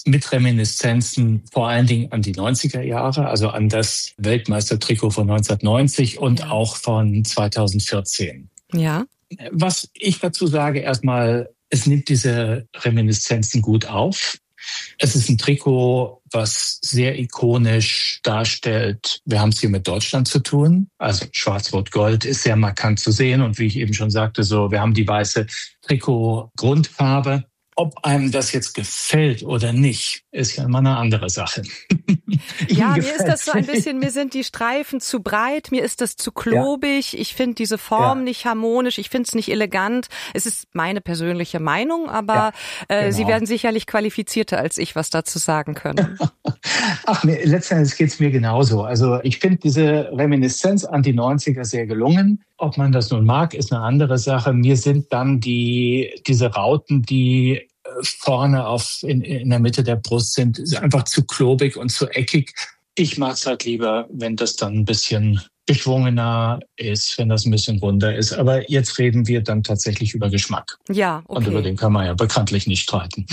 mit Reminiszenzen vor allen Dingen an die 90er Jahre, also an das Weltmeistertrikot von 1990 und auch von 2014. Ja. Was ich dazu sage, erstmal, es nimmt diese Reminiszenzen gut auf. Es ist ein Trikot, was sehr ikonisch darstellt, wir haben es hier mit Deutschland zu tun. Also Schwarz-Rot-Gold ist sehr markant zu sehen. Und wie ich eben schon sagte, so wir haben die weiße Trikot-Grundfarbe. Ob einem das jetzt gefällt oder nicht, ist ja immer eine andere Sache. Ja, mir ist das so ein bisschen, mir sind die Streifen zu breit, mir ist das zu klobig, ich finde diese Form nicht harmonisch, ich finde es nicht elegant. Es ist meine persönliche Meinung, aber genau. Sie werden sicherlich qualifizierter als ich, was dazu sagen können. Ach, letztendlich geht's mir genauso. Also ich finde diese Reminiszenz an die 90er sehr gelungen. Ob man das nun mag, ist eine andere Sache. Mir sind dann diese Rauten, die vorne in der Mitte der Brust sind, einfach zu klobig und zu eckig. Ich mag es halt lieber, wenn das dann ein bisschen geschwungener ist, wenn das ein bisschen runder ist. Aber jetzt reden wir dann tatsächlich über Geschmack. Ja, okay. Und über den kann man ja bekanntlich nicht streiten.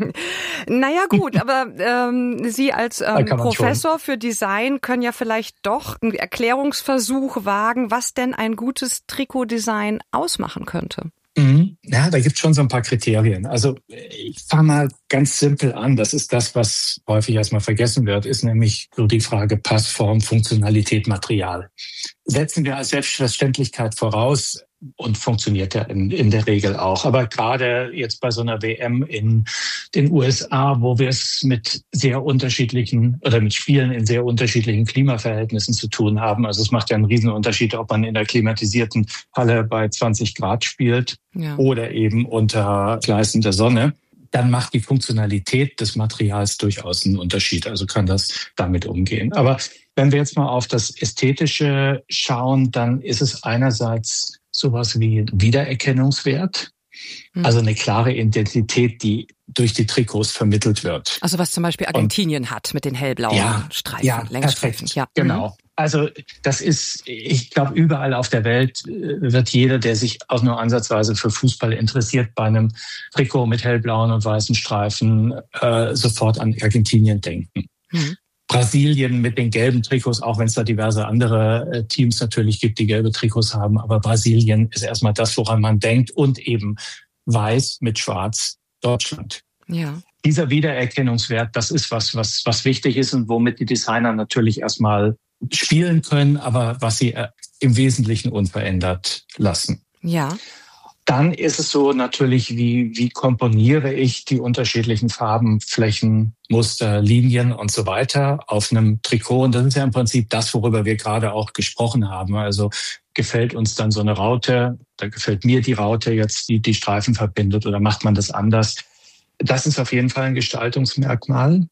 Naja gut, aber Sie als Professor für Design können ja vielleicht doch einen Erklärungsversuch wagen, was denn ein gutes Trikotdesign ausmachen könnte. Ja, da gibt's schon so ein paar Kriterien. Also ich fange mal ganz simpel an. Das ist das, was häufig erstmal vergessen wird, ist nämlich so die Frage Passform, Funktionalität, Material. Setzen wir als Selbstverständlichkeit voraus und funktioniert ja in der Regel auch. Aber gerade jetzt bei so einer WM in den USA, wo wir es mit sehr unterschiedlichen oder mit Spielen in sehr unterschiedlichen Klimaverhältnissen zu tun haben. Also es macht ja einen Riesenunterschied, ob man in der klimatisierten Halle bei 20 Grad spielt oder eben unter gleißender Sonne. Dann macht die Funktionalität des Materials durchaus einen Unterschied. Also kann das damit umgehen. Aber wenn wir jetzt mal auf das Ästhetische schauen, dann ist es einerseits sowas wie Wiedererkennungswert. Also eine klare Identität, die durch die Trikots vermittelt wird. Also was zum Beispiel Argentinien hat mit den hellblauen Streifen, Längsstreifen. Ja, genau. Also das ist, ich glaube, überall auf der Welt wird jeder, der sich auch nur ansatzweise für Fußball interessiert, bei einem Trikot mit hellblauen und weißen Streifen sofort an Argentinien denken. Brasilien mit den gelben Trikots, auch wenn es da diverse andere Teams natürlich gibt, die gelbe Trikots haben. Aber Brasilien ist erstmal das, woran man denkt. Und eben weiß mit schwarz Deutschland. Ja. Dieser Wiedererkennungswert, das ist was wichtig ist und womit die Designer natürlich erstmal spielen können, aber was sie im Wesentlichen unverändert lassen. Ja. Dann ist es so natürlich, wie komponiere ich die unterschiedlichen Farben, Flächen, Muster, Linien und so weiter auf einem Trikot. Und das ist ja im Prinzip das, worüber wir gerade auch gesprochen haben. Also gefällt uns dann so eine Raute, da gefällt mir die Raute jetzt, die Streifen verbindet, oder macht man das anders? Das ist auf jeden Fall ein Gestaltungsmerkmal.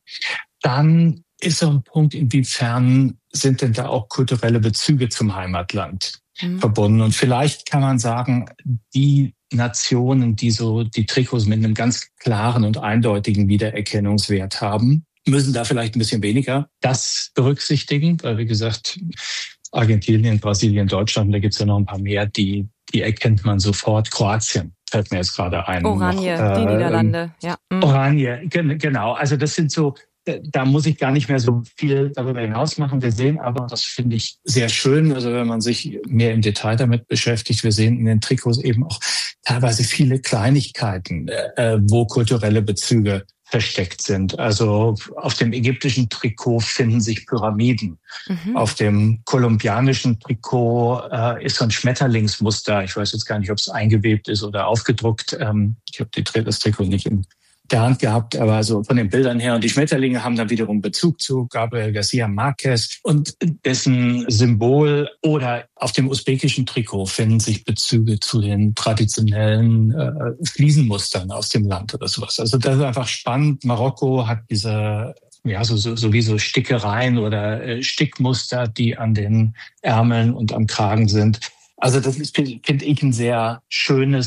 Dann ist so ein Punkt, inwiefern sind denn da auch kulturelle Bezüge zum Heimatland verbunden. Und vielleicht kann man sagen, die Nationen, die so die Trikots mit einem ganz klaren und eindeutigen Wiedererkennungswert haben, müssen da vielleicht ein bisschen weniger das berücksichtigen, weil wie gesagt, Argentinien, Brasilien, Deutschland, da gibt's ja noch ein paar mehr, die erkennt man sofort. Kroatien fällt mir jetzt gerade ein. Oranje, die Niederlande, ja. Oranje, genau. Also das sind so, da muss ich gar nicht mehr so viel darüber hinaus machen. Wir sehen aber, das finde ich sehr schön, also wenn man sich mehr im Detail damit beschäftigt, wir sehen in den Trikots eben auch teilweise viele Kleinigkeiten, wo kulturelle Bezüge versteckt sind. Also auf dem ägyptischen Trikot finden sich Pyramiden. Auf dem kolumbianischen Trikot ist so ein Schmetterlingsmuster. Ich weiß jetzt gar nicht, ob es eingewebt ist oder aufgedruckt. Ich habe das Trikot nicht in der Hand gehabt, aber so von den Bildern her. Und die Schmetterlinge haben dann wiederum Bezug zu Gabriel García Márquez und dessen Symbol. Oder auf dem usbekischen Trikot finden sich Bezüge zu den traditionellen Fliesenmustern aus dem Land oder sowas. Also das ist einfach spannend. Marokko hat diese sowieso Stickereien oder Stickmuster, die an den Ärmeln und am Kragen sind. Also das ist, finde ich, eine sehr schöne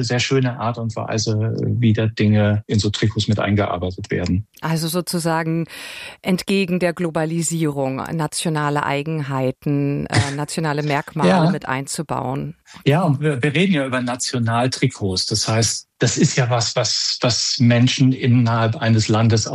Art und Weise, wie da Dinge in so Trikots mit eingearbeitet werden. Also sozusagen entgegen der Globalisierung, nationale Eigenheiten, nationale Merkmale mit einzubauen. Ja, und wir reden ja über Nationaltrikots. Das heißt, das ist ja was Menschen innerhalb eines Landes